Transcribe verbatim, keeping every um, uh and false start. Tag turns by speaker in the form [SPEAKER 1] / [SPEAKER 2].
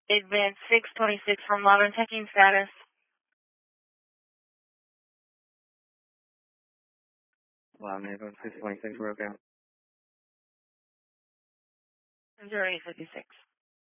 [SPEAKER 1] Advance six twenty-six for modern checking status.
[SPEAKER 2] Wow, Naval six twenty-six, we're okay.
[SPEAKER 1] zero eight fifty-six.